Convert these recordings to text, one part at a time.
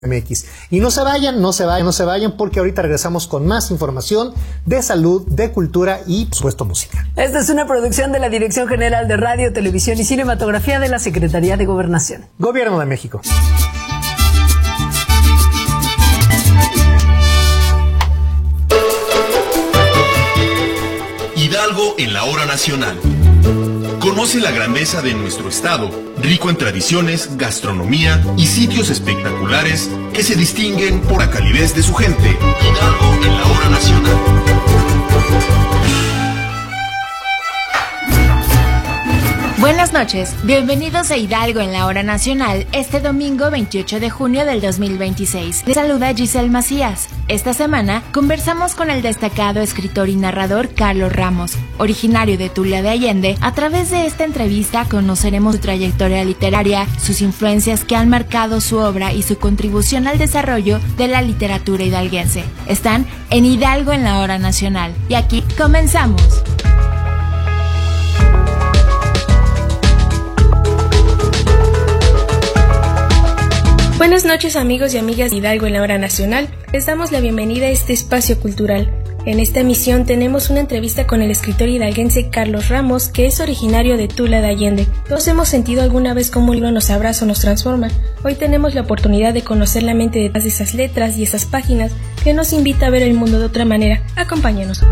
MX. Y no se vayan, porque ahorita regresamos con más información de salud, de cultura y, por supuesto, música. Esta es una producción de la Dirección General de Radio, Televisión y Cinematografía de la Secretaría de Gobernación. Gobierno de México. Hidalgo en la hora nacional. Conoce la grandeza de nuestro estado, rico en tradiciones, gastronomía y sitios espectaculares que se distinguen por la calidez de su gente. Hidalgo en la hora nacional. Buenas noches, bienvenidos a Hidalgo en la hora nacional este domingo 28 de junio del 2026. Les saluda Giselle Macías. Esta semana conversamos con el destacado escritor y narrador Carlos Ramos, originario de Tula de Allende. A través de esta entrevista conoceremos su trayectoria literaria, sus influencias que han marcado su obra y su contribución al desarrollo de la literatura hidalguense. Están en Hidalgo en la hora nacional y aquí comenzamos. Buenas noches amigos y amigas de Hidalgo en la hora nacional, les damos la bienvenida a este espacio cultural. En esta emisión tenemos una entrevista con el escritor hidalguense Carlos Ramos, que es originario de Tula de Allende. Todos hemos sentido alguna vez cómo un libro nos abraza o nos transforma. Hoy tenemos la oportunidad de conocer la mente detrás de esas letras y esas páginas que nos invita a ver el mundo de otra manera. Acompáñanos.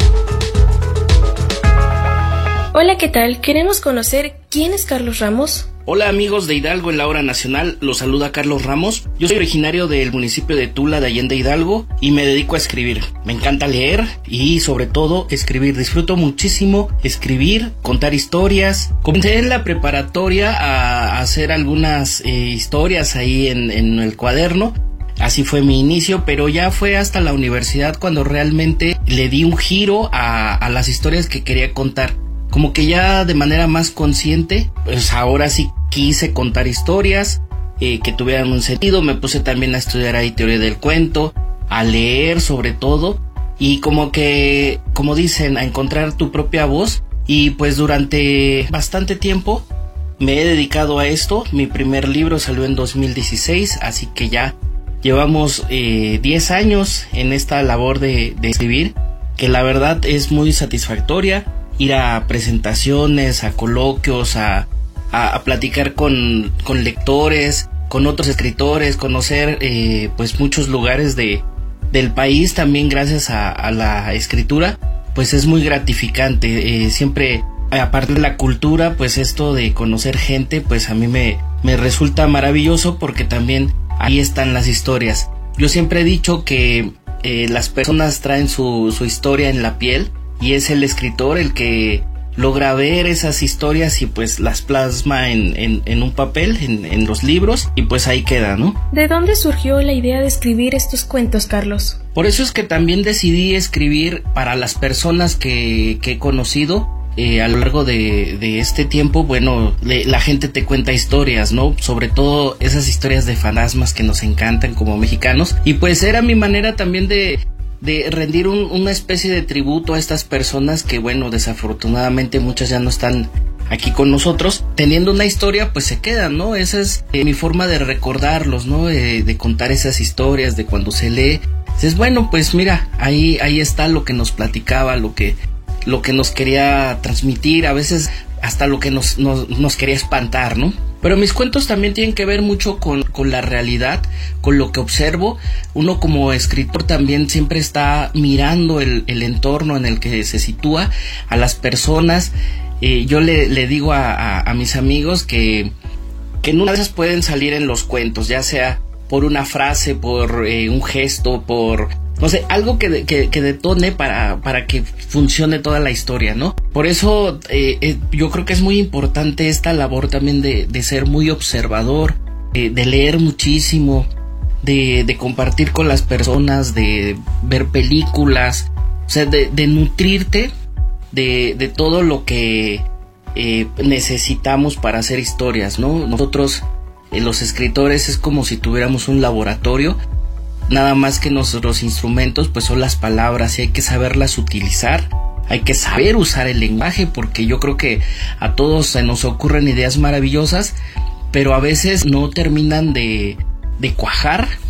Hola, ¿qué tal? Queremos conocer quién es Carlos Ramos. Hola amigos de Hidalgo en la hora nacional, los saluda Carlos Ramos. Yo soy originario del municipio de Tula de Allende, Hidalgo, y me dedico a escribir. Me encanta leer y sobre todo escribir. Disfruto muchísimo escribir, contar historias. Comencé en la preparatoria a hacer algunas historias ahí en el cuaderno. Así fue mi inicio, pero ya fue hasta la universidad cuando realmente le di un giro a las historias que quería contar. Como que ya de manera más consciente, pues ahora sí quise contar historias que tuvieran un sentido. Me puse también a estudiar ahí teoría del cuento, a leer sobre todo, y como que, como dicen, a encontrar tu propia voz. Y pues durante bastante tiempo me he dedicado a esto. Mi primer libro salió en 2016, así que ya llevamos 10 años en esta labor de escribir, que la verdad es muy satisfactoria. Ir a presentaciones, a coloquios, a platicar con lectores, con otros escritores, conocer pues muchos lugares del país también gracias a la escritura, pues es muy gratificante. Siempre, aparte de la cultura, pues esto de conocer gente, pues a mí me resulta maravilloso porque también ahí están las historias. Yo siempre he dicho que las personas traen su historia en la piel, y es el escritor el que logra ver esas historias y pues las plasma en un papel, en los libros, y pues ahí queda, ¿no? ¿De dónde surgió la idea de escribir estos cuentos, Carlos? Por eso es que también decidí escribir para las personas que he conocido. A lo largo de este tiempo, bueno, la gente te cuenta historias, ¿no? Sobre todo esas historias de fantasmas que nos encantan como mexicanos, y pues era mi manera también de rendir una especie de tributo a estas personas que, bueno, desafortunadamente muchas ya no están aquí con nosotros. Teniendo una historia, pues se quedan, ¿no? Esa es mi forma de recordarlos, ¿no? De contar esas historias, de cuando se lee. Dices, bueno, pues mira, ahí está lo que nos platicaba, lo que nos quería transmitir, a veces hasta lo que nos quería espantar, ¿no? Pero mis cuentos también tienen que ver mucho con la realidad, con lo que observo. Uno como escritor también siempre está mirando el entorno en el que se sitúa, a las personas. Yo le digo a mis amigos que en una de esas pueden salir en los cuentos, ya sea por una frase, por un gesto, por, no sé, algo que detone para que funcione toda la historia, ¿no? Por eso yo creo que es muy importante esta labor también de ser muy observador, de leer muchísimo, de compartir con las personas, de ver películas, o sea, de nutrirte de todo lo que necesitamos para hacer historias, ¿no? Nosotros, los escritores, es como si tuviéramos un laboratorio. Nada más que nuestros instrumentos pues son las palabras, y hay que saberlas utilizar, hay que saber usar el lenguaje, porque yo creo que a todos se nos ocurren ideas maravillosas, pero a veces no terminan de de cuajar